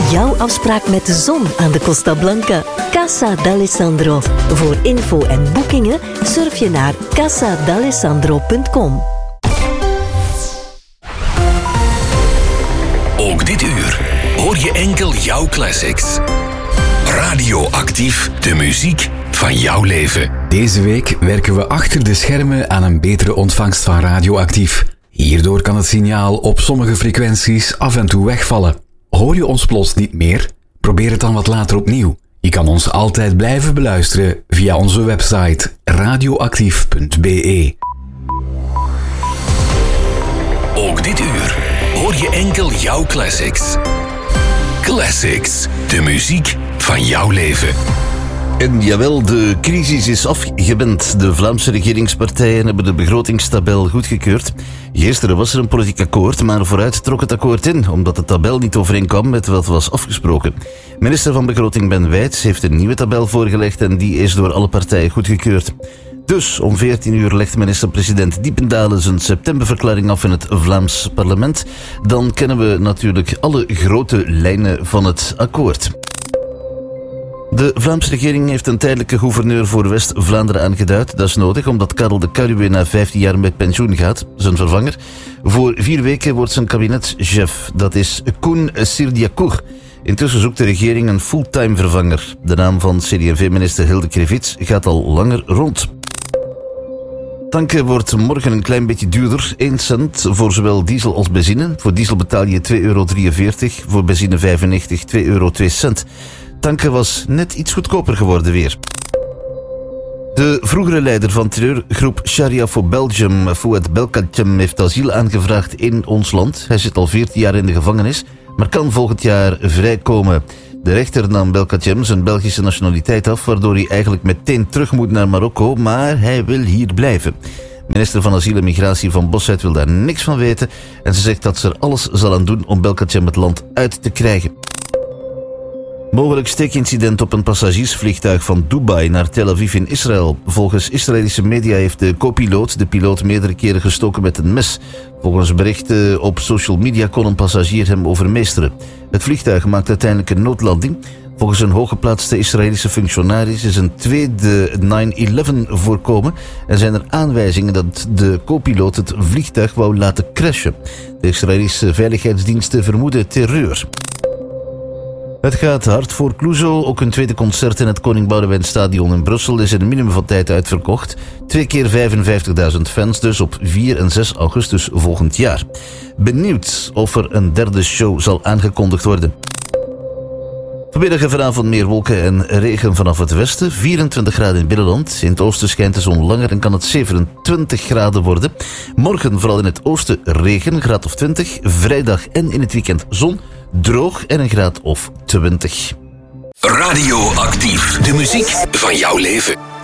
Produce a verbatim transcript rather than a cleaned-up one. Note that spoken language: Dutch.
jouw afspraak met de zon aan de Costa Blanca. Casa d'Alessandro. Voor info en boekingen surf je naar casa d'alessandro punt com. Ook dit uur hoor je enkel jouw classics. Radioactief, de muziek van jouw leven. Deze week werken we achter de schermen aan een betere ontvangst van Radioactief. Hierdoor kan het signaal op sommige frequenties af en toe wegvallen. Hoor je ons plots niet meer? Probeer het dan wat later opnieuw. Je kan ons altijd blijven beluisteren via onze website radioactief punt be. Ook dit uur hoor je enkel jouw classics. Classics, de muziek van jouw leven. En jawel, de crisis is afgewend. De Vlaamse regeringspartijen hebben de begrotingstabel goedgekeurd. Gisteren was er een politiek akkoord, maar vooruit trok het akkoord in, omdat de tabel niet overeenkwam met wat was afgesproken. Minister van Begroting Ben Wijts heeft een nieuwe tabel voorgelegd en die is door alle partijen goedgekeurd. Dus om veertien uur legt minister-president Diependalen zijn septemberverklaring af in het Vlaams parlement. Dan kennen we natuurlijk alle grote lijnen van het akkoord. De Vlaamse regering heeft een tijdelijke gouverneur voor West-Vlaanderen aangeduid. Dat is nodig, omdat Karel de Caruwe na vijftien jaar met pensioen gaat, zijn vervanger. Voor vier weken wordt zijn kabinetchef, dat is Koen Sirdiakour. Intussen zoekt de regering een fulltime vervanger. De naam van C D en V-minister Hilde Krevits gaat al langer rond. Tanken wordt morgen een klein beetje duurder. één cent voor zowel diesel als benzine. Voor diesel betaal je twee euro drieënveertig, voor benzine vijfennegentig, twee euro twee cent. Tanken was net iets goedkoper geworden weer. De vroegere leider van terreurgroep Sharia for Belgium, Fouad Belkacem, heeft asiel aangevraagd in ons land. Hij zit al veertien jaar in de gevangenis, maar kan volgend jaar vrijkomen. De rechter nam Belkacem zijn Belgische nationaliteit af, waardoor hij eigenlijk meteen terug moet naar Marokko, maar hij wil hier blijven. Minister van Asiel en Migratie Van Bossuyt wil daar niks van weten en ze zegt dat ze er alles zal aan doen om Belkacem het land uit te krijgen. Mogelijk steekincident op een passagiersvliegtuig van Dubai naar Tel Aviv in Israël. Volgens Israëlische media heeft de co-piloot de piloot meerdere keren gestoken met een mes. Volgens berichten op social media kon een passagier hem overmeesteren. Het vliegtuig maakte uiteindelijk een noodlanding. Volgens een hooggeplaatste Israëlische functionaris is een tweede nine eleven voorkomen en zijn er aanwijzingen dat de co-piloot het vliegtuig wou laten crashen. De Israëlische veiligheidsdiensten vermoeden terreur. Het gaat hard voor Clouseau. Ook een tweede concert in het Koning Boudewijn Stadion in Brussel is in een minimum van tijd uitverkocht. Twee keer vijfenvijftigduizend fans dus op vier en zes augustus volgend jaar. Benieuwd of er een derde show zal aangekondigd worden. Vanmiddag en vanavond meer wolken en regen vanaf het westen. vierentwintig graden in het binnenland. In het oosten schijnt de zon langer en kan het zevenentwintig graden worden. Morgen vooral in het oosten regen, graad of twintig. Vrijdag en in het weekend zon, droog en een graad of twintig. Radioactief, de muziek van jouw leven.